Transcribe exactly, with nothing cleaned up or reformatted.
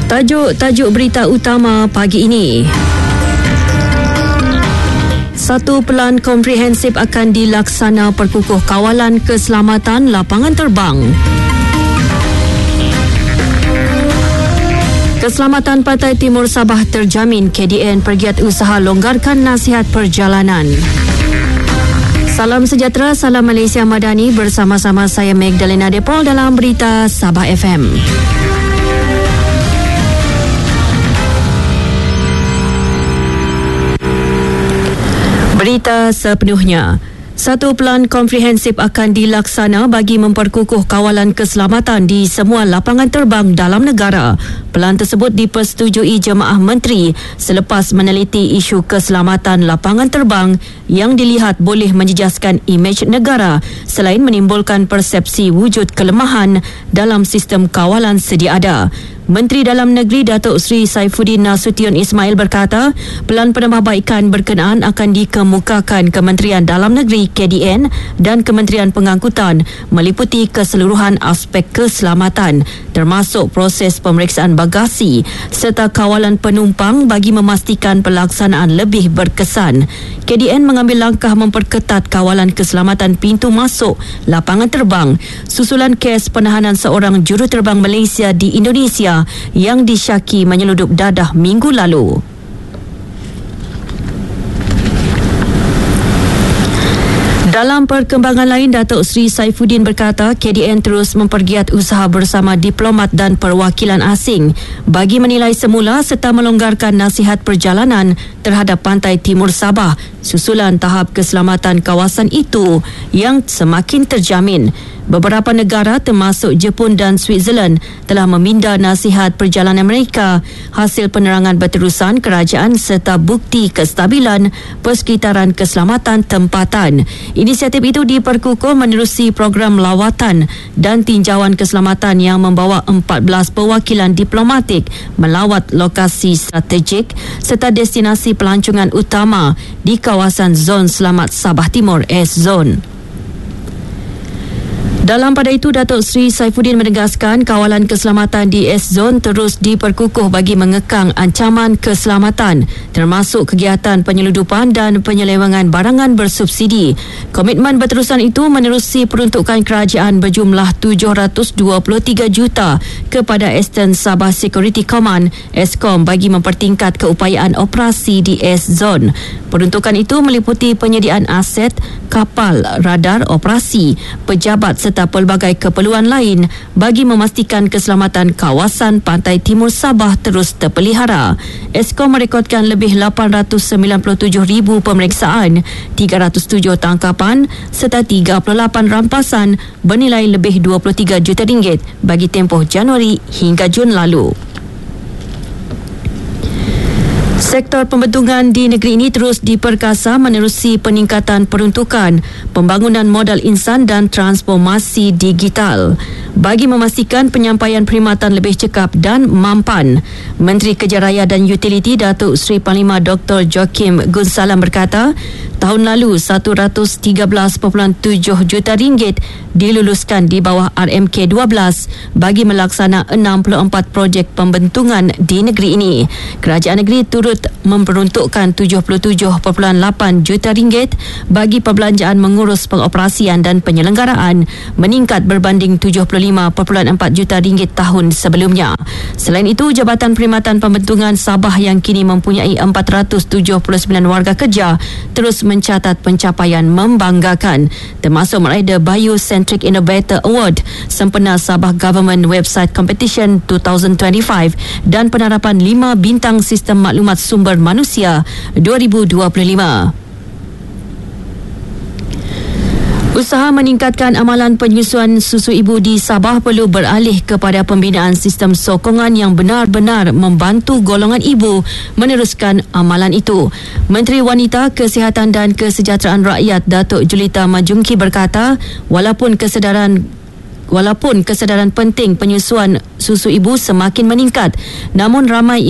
Tajuk-tajuk berita utama pagi ini. Satu pelan komprehensif akan dilaksana perkukuh kawalan keselamatan lapangan terbang. Keselamatan Pantai Timur Sabah terjamin, K D N Pergiat Usaha longgarkan nasihat perjalanan. Salam sejahtera, salam Malaysia Madani, bersama-sama saya Magdalena Depol dalam berita Sabah F M. Berita sepenuhnya. Satu pelan komprehensif akan dilaksana bagi memperkukuh kawalan keselamatan di semua lapangan terbang dalam negara. Pelan tersebut dipersetujui Jemaah Menteri selepas meneliti isu keselamatan lapangan terbang yang dilihat boleh menjejaskan imej negara selain menimbulkan persepsi wujud kelemahan dalam sistem kawalan sedia ada. Menteri Dalam Negeri Datuk Seri Saifuddin Nasution Ismail berkata, pelan penambahbaikan berkenaan akan dikemukakan Kementerian Dalam Negeri K D N dan Kementerian Pengangkutan meliputi keseluruhan aspek keselamatan termasuk proses pemeriksaan bagasi serta kawalan penumpang bagi memastikan pelaksanaan lebih berkesan. K D N mengambil langkah memperketat kawalan keselamatan pintu masuk lapangan terbang susulan kes penahanan seorang juruterbang Malaysia di Indonesia yang disyaki menyeludup dadah minggu lalu. Dalam perkembangan lain, Datuk Seri Saifuddin berkata K D N terus mempergiat usaha bersama diplomat dan perwakilan asing bagi menilai semula serta melonggarkan nasihat perjalanan terhadap Pantai Timur Sabah susulan tahap keselamatan kawasan itu yang semakin terjamin. Beberapa negara termasuk Jepun dan Switzerland telah meminda nasihat perjalanan mereka hasil penerangan berterusan kerajaan serta bukti kestabilan persekitaran keselamatan tempatan. Inisiatif itu diperkukuh menerusi program lawatan dan tinjauan keselamatan yang membawa empat belas perwakilan diplomatik melawat lokasi strategik serta destinasi pelancongan utama di kawasan Zon Selamat Sabah Timur S-Zone. Dalam pada itu, Datuk Seri Saifuddin menegaskan kawalan keselamatan di S-Zone terus diperkukuh bagi mengekang ancaman keselamatan termasuk kegiatan penyeludupan dan penyelewengan barangan bersubsidi. Komitmen berterusan itu menerusi peruntukan kerajaan berjumlah tujuh ratus dua puluh tiga juta kepada Eastern Sabah Security Command Eskom bagi mempertingkat keupayaan operasi di S-Zone. Peruntukan itu meliputi penyediaan aset, kapal, radar operasi, pejabat serta pelbagai keperluan lain bagi memastikan keselamatan kawasan Pantai Timur Sabah terus terpelihara. Eskom merekodkan lebih lapan ratus sembilan puluh tujuh ribu pemeriksaan, tiga ratus tujuh tangkapan serta tiga puluh lapan rampasan bernilai lebih dua puluh tiga juta ringgit bagi tempoh Januari hingga Jun lalu. Sektor pembentungan di negeri ini terus diperkasa menerusi peningkatan peruntukan, pembangunan modal insan dan transformasi digital bagi memastikan penyampaian perkhidmatan lebih cekap dan mampan. Menteri Kejaraya dan Utiliti Datuk Seri Panglima Doktor Joakim Gunsalam berkata, tahun lalu satu ratus tiga belas perpuluhan tujuh juta ringgit diluluskan di bawah R M K dua belas bagi melaksana enam puluh empat projek pembentungan di negeri ini. Kerajaan negeri turut memperuntukkan tujuh puluh tujuh perpuluhan lapan juta ringgit bagi perbelanjaan mengurus pengoperasian dan penyelenggaraan, meningkat berbanding tujuh puluh lima perpuluhan empat juta ringgit tahun sebelumnya. Selain itu, Jabatan Perkhidmatan Pembentungan Sabah yang kini mempunyai empat ratus tujuh puluh sembilan warga kerja terus mencatat pencapaian membanggakan, termasuk meraih The Biocentric Innovator Award sempena Sabah Government Website Competition dua ribu dua puluh lima dan penerapan lima bintang sistem maklumat sumber manusia dua ribu dua puluh lima. Usaha meningkatkan amalan penyusuan susu ibu di Sabah perlu beralih kepada pembinaan sistem sokongan yang benar-benar membantu golongan ibu meneruskan amalan itu. Menteri Wanita, Kesihatan dan Kesejahteraan Rakyat Datuk Julita Majungki berkata, walaupun kesedaran Walaupun kesedaran penting penyusuan susu ibu semakin meningkat, namun ramai